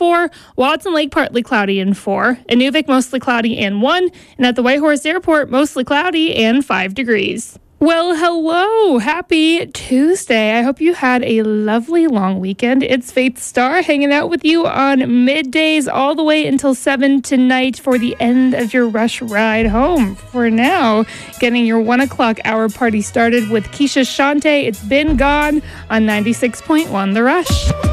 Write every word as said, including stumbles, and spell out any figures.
four. Watson Lake, partly cloudy and four. Inuvik, mostly cloudy and one. And at the Whitehorse Airport, mostly cloudy and five degrees. Well, hello. Happy Tuesday. I hope you had a lovely long weekend. It's Faith Starr hanging out with you on middays all the way until seven tonight for the end of your rush ride home. For now, getting your one o'clock hour party started with Keisha Shante. It's Been Gone on ninety-six point one The Rush.